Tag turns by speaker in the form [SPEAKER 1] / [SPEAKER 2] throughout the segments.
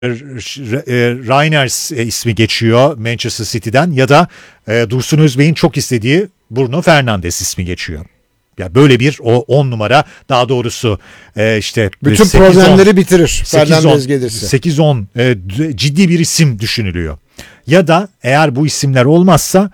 [SPEAKER 1] Reiners ismi geçiyor Manchester City'den ya da Dursun Özbey'in çok istediği Bruno Fernandes ismi geçiyor. Ya böyle bir o 10 numara, daha doğrusu işte
[SPEAKER 2] bütün
[SPEAKER 1] 8-10,
[SPEAKER 2] problemleri bitirir
[SPEAKER 1] 8-10,
[SPEAKER 2] Fernandes gelirse.
[SPEAKER 1] 8-10 ciddi bir isim düşünülüyor. Ya da eğer bu isimler olmazsa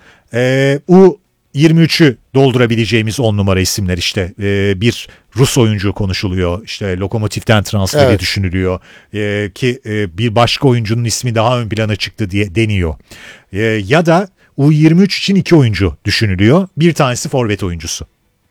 [SPEAKER 1] U23'ü doldurabileceğimiz 10 numara isimler, işte bir Rus oyuncu konuşuluyor, işte Lokomotiv'den transferi düşünülüyor ki bir başka oyuncunun ismi daha ön plana çıktı diye deniyor. Ya da U23 için 2 oyuncu düşünülüyor, bir tanesi forvet oyuncusu.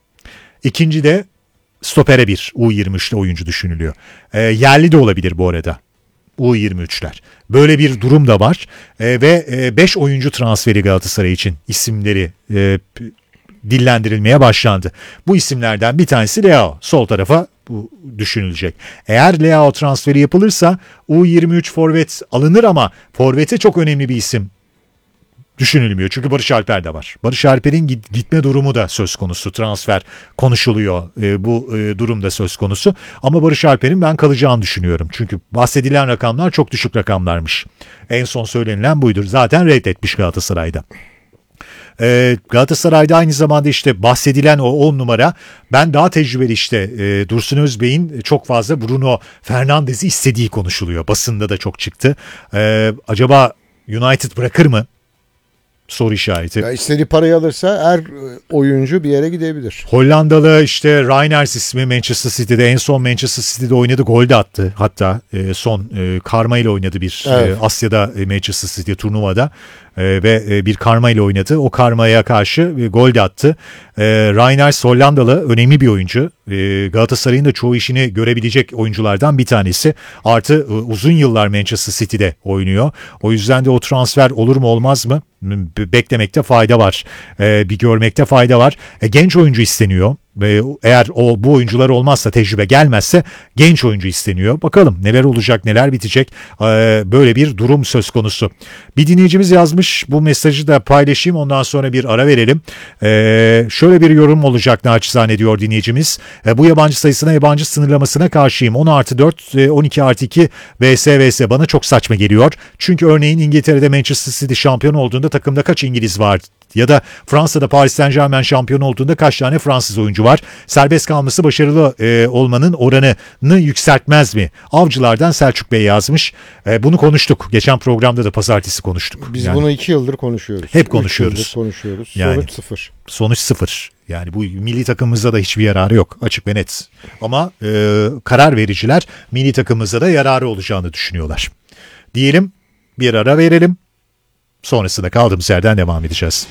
[SPEAKER 1] İkinci de stopere bir U23'te oyuncu düşünülüyor. Yerli de olabilir bu arada U23'ler. Böyle bir durum da var ve 5 oyuncu transferi Galatasaray için isimleri dillendirilmeye başlandı. Bu isimlerden bir tanesi Leao. Sol tarafa bu düşünülecek. Eğer Leao transferi yapılırsa U23 forvet alınır ama forvete çok önemli bir isim düşünülmüyor. Çünkü Barış Alper de var. Barış Alper'in gitme durumu da söz konusu. Transfer konuşuluyor. Bu durum da söz konusu. Ama Barış Alper'in ben kalacağını düşünüyorum. Çünkü bahsedilen rakamlar çok düşük rakamlarmış. En son söylenilen buydur. Zaten reddetmiş Galatasaray'da. Galatasaray'da aynı zamanda işte bahsedilen o 10 numara, ben daha tecrübeli işte Dursun Özbey'in çok fazla Bruno Fernandes'i istediği konuşuluyor. Basında da çok çıktı. Acaba United bırakır mı? Soru işareti.
[SPEAKER 2] Ya istediği parayı alırsa her oyuncu bir yere gidebilir.
[SPEAKER 1] Hollandalı işte Reiners ismi Manchester City'de, en son Manchester City'de oynadı, gol de attı. Hatta son karma ile oynadı bir Asya'da Manchester City turnuvada ve bir karma ile oynadı. O karmaya karşı gol de attı. Reiners Hollandalı, önemli bir oyuncu. Galatasaray'ın da çoğu işini görebilecek oyunculardan bir tanesi. Artı uzun yıllar Manchester City'de oynuyor. O yüzden de o transfer olur mu olmaz mı? Beklemekte fayda var. Bir görmekte fayda var. Genç oyuncu isteniyor. Eğer bu oyuncular olmazsa, tecrübe gelmezse genç oyuncu isteniyor. Bakalım neler olacak, neler bitecek. Böyle bir durum söz konusu. Bir dinleyicimiz yazmış. Bu mesajı da paylaşayım. Ondan sonra bir ara verelim. Şöyle bir yorum olacak naçizane diyor dinleyicimiz. Bu yabancı sayısına, yabancı sınırlamasına karşıyım. 10+4, 12+2 vs bana çok saçma geliyor. Çünkü örneğin İngiltere'de Manchester City şampiyon olduğunda takımda kaç İngiliz var? Ya da Fransa'da Paris Saint-Germain şampiyon olduğunda kaç tane Fransız oyuncu var? Serbest kalması başarılı olmanın oranını yükseltmez mi? Avcılardan Selçuk Bey yazmış. Bunu konuştuk. Geçen programda da pazartesi konuştuk.
[SPEAKER 2] Biz bunu 2 yıldır konuşuyoruz.
[SPEAKER 1] Hep konuşuyoruz. Yani,
[SPEAKER 2] sonuç 0.
[SPEAKER 1] Sonuç 0. Yani bu milli takımımızda da hiçbir yararı yok. Açık ve net. Ama karar vericiler milli takımımızda da yararı olacağını düşünüyorlar. Diyelim, bir ara verelim. Sonrasında kaldığımız yerden devam edeceğiz.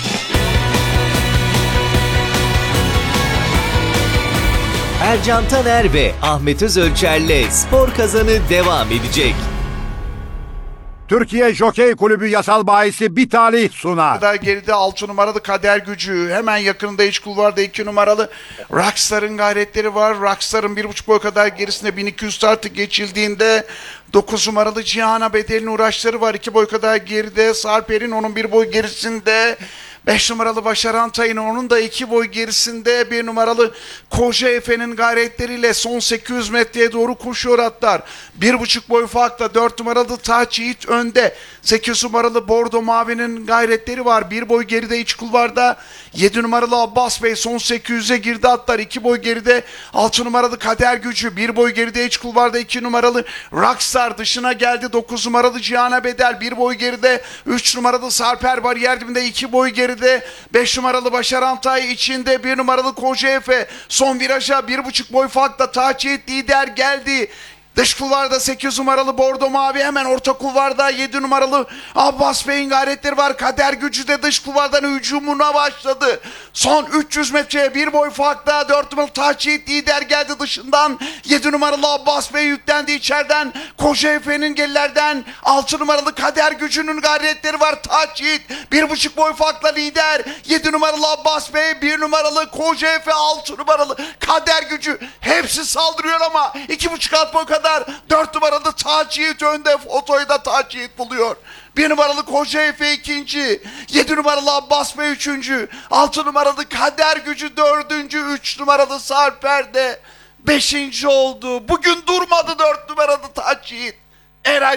[SPEAKER 3] Ercan Taner ve Ahmet Özölçer'le Spor Kazanı devam edecek.
[SPEAKER 4] Türkiye Jokey Kulübü yasal bahisi bir talih sunar.
[SPEAKER 5] Kadar geride 6 numaralı Kader Gücü. Hemen yakınında iç kulvarda 2 numaralı Rockstar'ın gayretleri var. Rockstar'ın 1,5 boy kadar gerisinde 1200 startı geçildiğinde 9 numaralı Cihan'a Bedel'in uğraşları var. 2 boy kadar geride Sarper'in, onun 1 boy gerisinde. 5 numaralı Başaran Tayın, onun da 2 boy gerisinde. 1 numaralı Koca Efe'nin gayretleriyle son 800 metreye doğru koşuyor atlar. 1,5 boy farkla 4 numaralı Taç Yiğit önde. 8 numaralı Bordo Mavi'nin gayretleri var. 1 boy geride iç kulvarda 7 numaralı Abbas Bey son 800'e girdi atlar. 2 boy geride 6 numaralı Kader Gücü. 1 boy geride iç kulvarda 2 numaralı Rockstar dışına geldi. 9 numaralı Cihan'a Bedel 1 boy geride. 3 numaralı Sarper bariyer dibinde 2 boy geride. 5 numaralı Başaran Tay içinde. 1 numaralı Koca Efe son viraja 1,5 boy farkla Taç Yiğit lider geldi. Dış kulvarda 8 numaralı Bordo Mavi, hemen orta kulvarda 7 numaralı Abbas Bey'in gayretleri var. Kader Gücü de dış kulvardan hücumuna başladı. Son 300 metreye 1 boy farkla 4 numaralı Taç Yiğit lider geldi dışından. 7 numaralı Abbas Bey yüklendi içeriden. Koca Efe'nin gerilerden 6 numaralı Kader Gücü'nün gayretleri var. Taç Yiğit 1,5 boy farkla lider. 7 numaralı Abbas Bey, 1 numaralı Koca Efe, 6 numaralı Kader Gücü. Hepsi saldırıyor ama 2,5 alt boy kadar 4 numaralı Taç Yiğit önde. Fotoyu da Taç Yiğit buluyor. 1 numaralı Koca Efe ikinci. 7 numaralı Abbas Bey üçüncü. 6 numaralı Kader Gücü dördüncü. 3 numaralı Sarper de 5. oldu. Bugün durmadı 4 numaralı Taç Yiğit. Eray